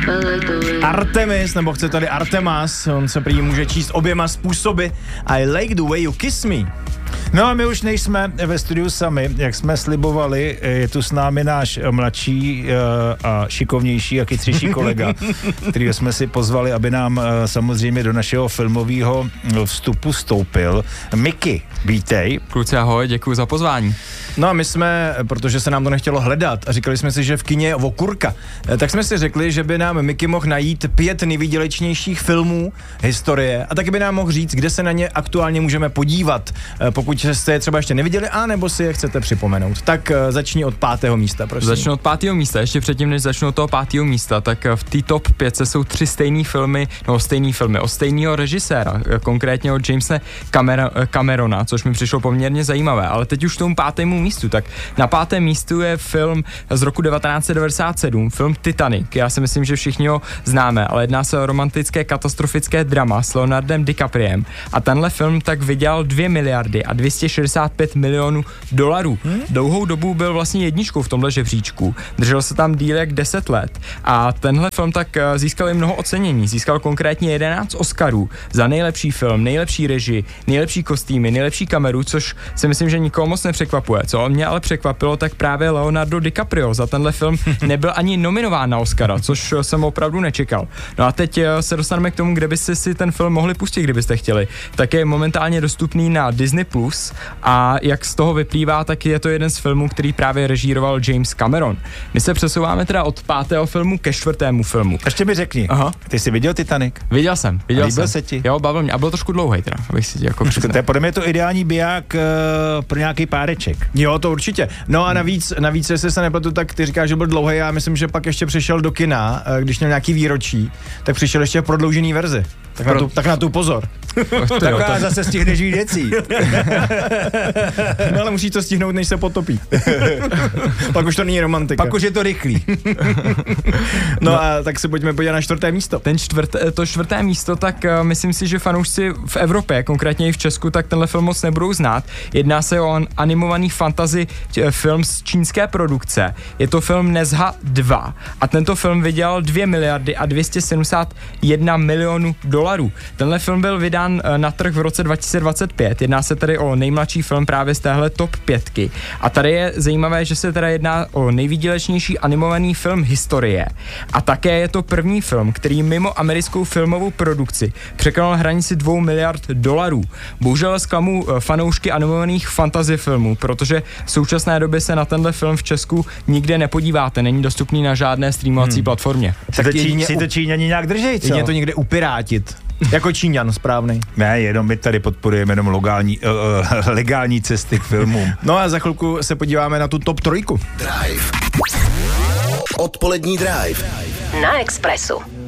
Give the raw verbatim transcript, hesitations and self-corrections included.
Artemis, nebo chce tady Artemas, on se prý může číst oběma způsoby. I like the way you kiss me. No a my už nejsme ve studiu sami, jak jsme slibovali, je tu s námi náš mladší a šikovnější a chytřejší kolega, kterýho jsme si pozvali, aby nám samozřejmě do našeho filmového vstupu vstoupil. Miky, vítej. Kluci, ahoj, děkuji za pozvání. No a my jsme, protože se nám to nechtělo hledat a říkali jsme si, že v kině je okurka, tak jsme si řekli, že by nám Miky mohl najít pět nejvýdělečnějších filmů historie a taky by nám mohl říct, kde se na ně aktuálně můžeme podívat, pokud jste je třeba ještě neviděli, anebo si je chcete připomenout. Tak začni od pátého místa, prosím. Začnu od pátého místa. Ještě předtím, než začnu od toho pátého místa, tak v té top pětce jsou tři stejný filmy, no stejný filmy, od stejného režiséra, konkrétně od Jamesa Camer- Camerona, což mi přišlo poměrně zajímavé. Ale teď už k tomu pátému místu. Tak na pátém místu je film z roku devatenáct set devadesát sedm, film Titanic. Já si myslím, že všichni ho známe, ale jedná se o romantické katastrofické drama s Leonardem DiCapriem. A tenhle film tak vydělal dvě miliardy a dvě stě šedesát pět milionů dolarů. Hmm? Dlouhou dobu byl vlastně jedničkou v tomhle žebříčku. Držel se tam díl jak deset let. A tenhle film tak získal i mnoho ocenění. Získal konkrétně jedenáct Oscarů za nejlepší film, nejlepší režii, nejlepší kostýmy, nejlepší kameru, což si myslím, že nikoho moc nepřekvapuje. Co mě ale překvapilo, tak právě Leonardo DiCaprio za tenhle film nebyl ani nominován na Oscara, což jsem opravdu nečekal. No a teď se dostaneme k tomu, kde byste si ten film mohli pustit, kdybyste chtěli. Tak je momentálně dostupný na Disney plus a jak z toho vyplývá, tak je to jeden z filmů, který právě režíroval James Cameron. My se přesouváme teda od pátého filmu ke čtvrtému filmu. Ještě mi řekni, Aha. Ty jsi viděl Titanic? Viděl jsem, viděl líbil jsem. se ti? Jo, bavil mě a byl trošku dlouhej teda, abych si jako přiznal. To je podle mě to ideální biják uh, pro nějaký páreček. Jo, to určitě. No a navíc, navíc jestli se nepletu, tak ty říkáš, že byl dlouhý, já myslím, že pak ještě přišel do kina, když měl nějaký výročí, tak přišel ještě v prodloužený verzi. Tak na tu, tak na tu pozor. Taková zase stihneš víc věcí. No ale musíš to stihnout, než se potopí. Pak už to není romantika. Pak už je to rychlý. No, no a tak se pojďme podívat na čtvrté místo. Ten čtvrté, to čtvrté místo, tak uh, myslím si, že fanoušci v Evropě, konkrétně i v Česku, tak tenhle film moc nebudou znát. Jedná se o animovaný fantasy film z čínské produkce. Je to film Nezha dva a tento film vydělal dvě miliardy a dvě stě sedmdesát jedna milionů dolarů. Tenhle film byl vydán na trh v roce dva tisíce dvacet pět. Jedná se tedy o nejmladší film právě z téhle top pětky. A tady je zajímavé, že se teda jedná o nejvýdělečnější animovaný film historie. A také je to první film, který mimo americkou filmovou produkci překonal hranici dvou miliard dolarů. Bohužel zklamu fanoušky animovaných fantasy filmů, protože v současné době se na tenhle film v Česku nikde nepodíváte. Není dostupný na žádné streamovací hmm. platformě. Tak to Číně, si to Číňani nějak držej, co? Jedině to někde upirátit. Jako Číňan, správný. Ne, jenom my tady podporujeme jenom legální, uh, legální cesty k filmům. No a za chvilku se podíváme na tu top trojku. Drive. Odpolední Drive. Na Expressu.